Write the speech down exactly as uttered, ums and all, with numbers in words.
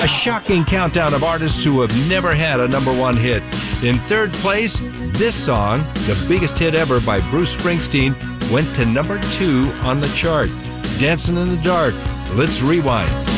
A shocking countdown of artists who have never had a number one hit. In third place, this song, the biggest hit ever by Bruce Springsteen, went to number two on the chart. Dancing in the Dark. Let's rewind.